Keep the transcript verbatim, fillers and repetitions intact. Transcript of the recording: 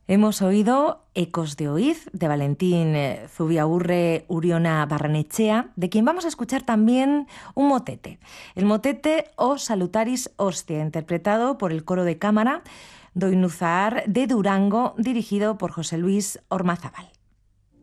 Hemos oído Ecos de Oiz, de Valentín eh, Zubiaurre Uriona Barrenechea, de quien vamos a escuchar también un motete. El motete O Salutaris Hostia, interpretado por el coro de cámara Doinuzahar de Durango, dirigido por José Luis Ormazábal.